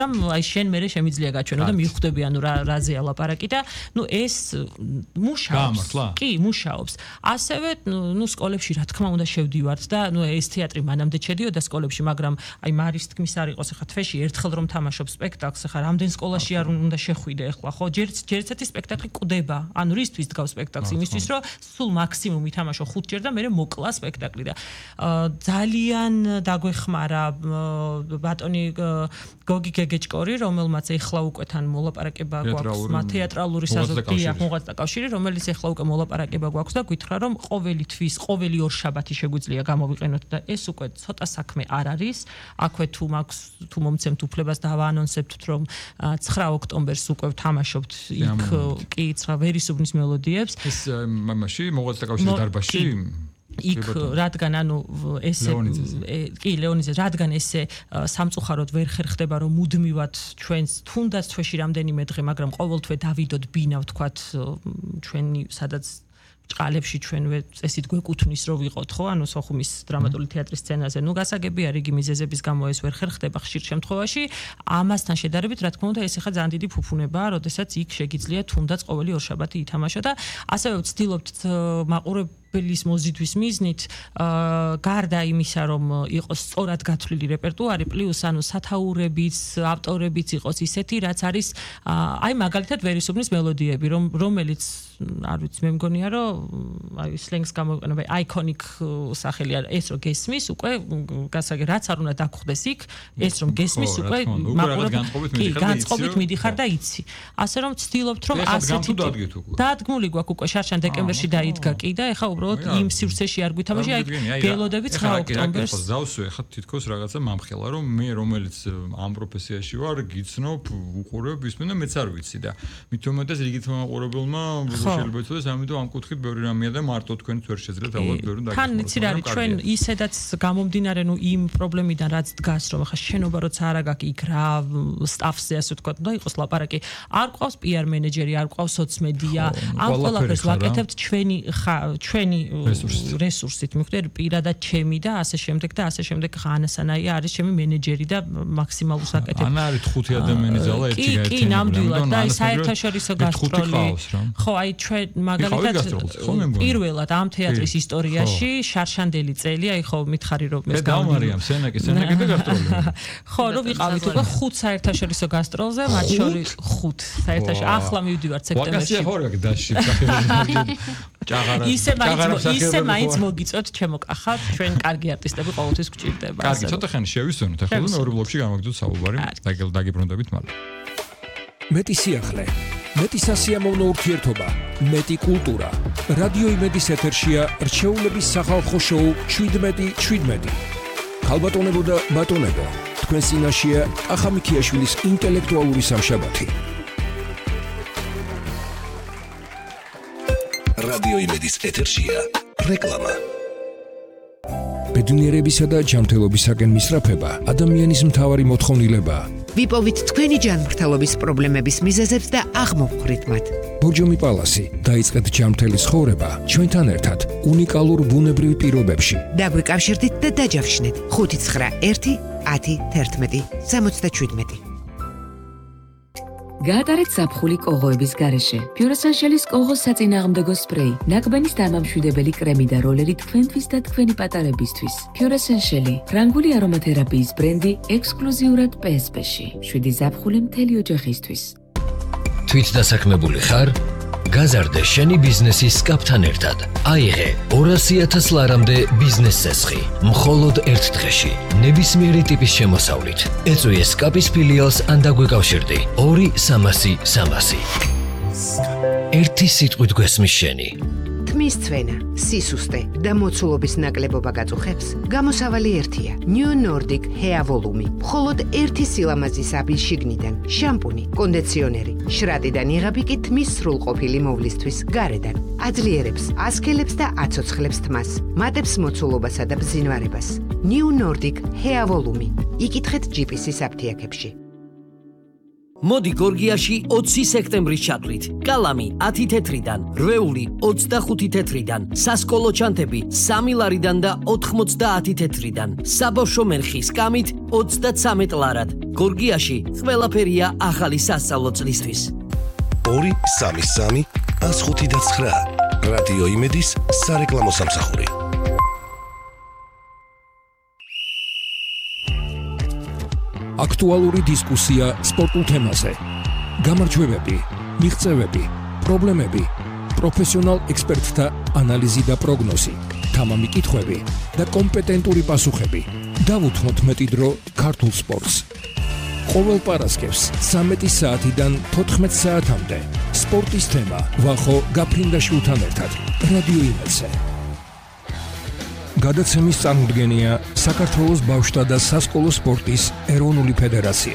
აი შენ მე შემიძლია გაჩვენო და მივხვდები ანუ რაზეა ლაპარაკი და ეს მუშაობს კი მუშაობს ასევე სკოლებში რა თქმა უნდა შევდივართ და ეს თეატრი მანამდე შედიოდა სკოლებში მაგრამ აი მარის თქმის არ იყოს ახლა თვეში ერთხელ რომ თამაშობ სპექტაკლს ახლა რამდენ სკოლაში არ უნდა შეხვიდე ახლა ხო ჯერ ერთი სპექტაკლი კვდება ანუ რისთვის დგავს სპექტაკლს იმისთვის რომ სულ მაქსიმუმ ითამაშო 5 ჯერ და მე მოკლა სპექტაკლი და ძალიან დაგვეხმარა ბატონი გოგი გეგეჭკორი, რომელმაც ეხლა უკვე თან მოლაპარაკება გვაქვს, თეატრალური საზოგადოების მოღვაწეთა კავშირი, რომელიც ეხლა უკვე მოლაპარაკება გვაქვს და გითხრა, რომ ყოველი თვის, ყოველი ორშაბათი შეგვიძლია გამოვიყენოთ და ეს უკვე ცოტა საქმე არ არის. აქვე თუ მომცემთ უფლებას და ავაანონსებთ, რომ 9 ოქტომბერს უკვე ვთამაშობთ იქ კი 9 ვერისუბნის მელოდიებს. ეს მამაში მოღვაწეთა კავშირის დარბაზში იქ რადგან ანუ ესე კი ლეონიძე რადგან ესე სამწუხაროდ ვერ ხერხდება რომ მუდმივად ჩვენს თუნდაც თვეში რამდენიმე დღე მაგრამ ყოველთვე დავიდოთ ბინა ვთქვათ ჩვენი სადაც ჭყალებში ჩვენ წესით გვეკუთვნის რომ ვიყოთ ხო ანუ სოხუმის დრამატული თეატრის სცენაზე ნუ გასაგებია რიგი მიზეზების გამო ეს ვერ ხერხდება ხშირ შემთხვევაში ამასთან შედარებით რა თქმა უნდა ეს ახლა ძალიან დიდი ფუფუნებაა როდესაც იქ შეგიძლია თუნდაც ყოველი ორშაბათი ითამაშო და ასევე ვცდილობთ მაყურებლის მოზიდვის მიზნით გარდა იმისა რომ იყოს სწორად გათვლილი რეპერტუარი პლუს ანუ სათაურებიც ავტორებიც იყოს ისეთი რაც არის აი მაგალითად ვერისუბნის მელოდიები რომელიც არ ვიცი მე მგონია რომ აი სლენგს გამოვიყენება აიკონიკ სახელი არის ეს რომ გესმის უკვე გასაგე რაც არ უნდა დაგხვდეს იქ ეს რომ გესმის უკვე განწყობით მიდიხარ და იცი ასე რომ ვცდილობთ რომ ასეთი დადგმული გვაქვს უკვე შარშან დეკემბერში დაიდგა კი და ეხა უბრალოდ იმ სივრცეში არ გვითამაში აი გელოდები 9 ოქტომბერს დავსვე ეხა თითქოს რაღაცა მომხელა რომ მე რომელიც ამ პროფესიაში ვარ გიცნობ უყურებ ისმენ და მეც არ ვიცი და მით უმეტეს რიგით მაყურებელმა შეიძლება იცოდეს ამიტომ ამ კუთხით ბევრი რამეა და მარტო თქვენც ვერ შეძლეთ ალბათ ბევრი დაგიხმაროთ. თან იცი რა არის ჩვენ ისედაც გამომდინარე ნუ იმ პრობლემიდან რაც დგას რომ ახლა შენობა როცა არ აგაკი იქ რა სტაფზე ასე ვთქვათ და იყოს ლაპარაკი არ ყავს PR მენეჯერი არ ყავს სოცმედია ამ ყველაფერს ვაკეთებთ ჩვენი რესურსით მიხვდეთ პირადად ჩემი და ასე შემდეგ და ასე შემდეგ ხანასანაია არის ჩემი მენეჯერი და მაქსიმალურს აკეთებ. ანა არის 5 ადამიანი ძალა ერთი გაერთიანებული. კი ნამდვილად და აი საერთაშორისო გასტროლი. ხო აი ჩვენ მაგალითად პირველად ამ თეატრის ისტორიაში შარშანდელი წელი აი ხო მითხარი რომ ეს გამარიამ სენაკი და გასტროლი. ხო რომ ვიყავით უკვე 5 საერთაშორისო გასტროლზე მათ შორის 5 საერთაშორისო ახლა მივდივართ სექტემბერში. ვაკაცია ხო რა დასში ისე მაინც მოგიწევთ ჩემო კახა ჩვენ კარგი არტისტები ყოველთვის გვჭირდება. კარგი ცოტა ხანი შევისვენოთ ახლა მეორე ბლოკში გამაგდოთ საუბარი დაგიბრუნდებით მალე. მეტი სიახლე მეტი სასიამოვნო ურთიერთობა, მეტი კულტურა. რადიო იმედის ეთერშია რჩეულების სახალხო შოუ 17:17. ქალბატონებო და ბატონებო, თქვენ წინაშეა კახა მიქიაშვილის ინტელექტუალური სამშაბათი. რადიო იმედის ეთერშია რეკლამა. ბედნიერებისა და ჯანმრთელობისაკენ მისწრაფება ადამიანის მთავარი მოთხოვნილებაა. ვიპოვით თქვენი ჯანმრთელობის პრობლემების მიზეზებს და აღმოვხვრით მათ. ბოჯომი პალასი დაიწყეთ ჯანმრთელი ცხოვრება ჩვენთან ერთად უნიკალურ ბუნებრივ პირობებში. დაგვიკავშირდით და დაჯავშნეთ 591 10 11 77. გაატარეთ ზაფხული კოღოების გარეშე. Pure-Essentials კოღოს საწინააღმდეგო სპრეი, ნაკბენის დამამშვიდებელი კრემი და როლერი თქვენთვის და თქვენი პატარებისთვის. Pure-Essentials, ფრანგული არომათერაპიის ბრენდი ექსკლუზიურად PSP-ში. 7 ზაფხული მთელი ოჯახისთვის. თვით დასაქმებული ხარ? გაზარდე შენი ბიზნესის სკაპთან ერთად. აიღე 200,000 ლარამდე ბიზნეს წესხი. მხოლოდ ერთ დღეში. ნებისმიერი ტიპის შემოსავლით. ეწვიე სკაპის ფილიალს ან დაგვეკავშირდი 2-300-300. ერთი სიტყვით გვესმის შენი. თმის ცვენა, სისუსტე და მოცულობის ნაკლებობა გაწუხებს. გამოსავალი ერთია. New Nordic Hair Volume. მხოლოდ ერთი სილამაზის აბის შიგნიდან. შამპუნი, კონდიციონერი, შრატიდან იღები კი თმის სრულყოფილი მოვლისთვის გარედან. აძლიერებს, ასქელებს და აცოცხლებს თმას. მატებს მოცულობასა და ბზინვარებას. New Nordic Hair Volume. იკითხეთ GPS-ის აფთიაქებში. მოდი გორგიაში 20 სექტემბრის ჩათვლით. კალამი 10 თეთრიდან, რვეული 25 თეთრიდან, სასკოლო ჩანთები 3 ლარიდან და 90 თეთრიდან. საბავშვო მერხი სკამით 33 ლარად. გორგიაში ყველაფერია ახალი სასწავლო წლისთვის. 233 105.9 რადიო იმედის სარეკლამო სამსახური. აქტუალური დისკუსია სპორტულ თემაზე. გამარჯვებები, მიღწევები, პრობლემები, პროფესიონალ ექსპერტთა ანალიზი და პროგნოზი, თამამი კითხვები და კომპეტენტური პასუხები. დავუთმოთ მეტი დრო ქართულ სპორტს. ყოველ პარასკევს 13 საათიდან 14 საათამდე სპორტის თემა ვახო გაფრინდაშვილთან ერთად რადიო იმედზე. გადაცემის წარმოდგენია საქართველოს ბავშვთა და სასკოლო სპორტის ეროვნული ფედერაცია.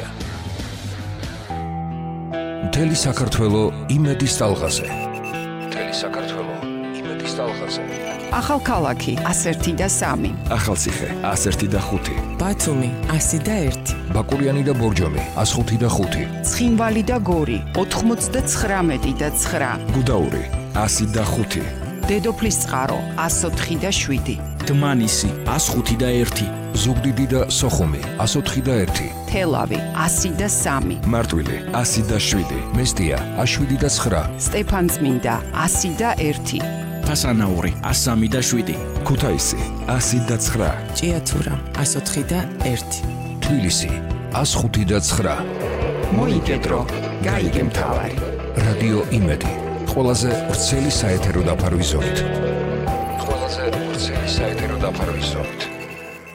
მთელი საქართველო იმედის ტალღაზე. მთელი საქართველო იმედის ტალღაზე. ახალქალაქი 101 და 3. ახალციხე 101 და 5. ბათუმი 100 და 1. ბაკურიანი და ბორჯომი 105 და 5. ცხინვალი და გორი 99 და 9. გუდაური 100 და 5. დედოფლის წყარო 104 და 7. დმანისი 105 და 1. ზუგდიდი და სოხუმი 104 და 1. თელავი 100 და 3. მარტვილი 100 და 7. მესტია 7 და 9. სტეფანწმინდა 100 და 1. ფასანაური 103 და 7. ქუთაისი 100 და 9. ჭიათურა 104 და 1. თბილისი 105 და 9. მოიგედრო, გაიგე მთავარი. რადიო იმედი. ყველაზე ვრცელი საეთერო დაფარვის ზონით. ყველაზე ვრცელი საეთერო დაფარვის ზონით.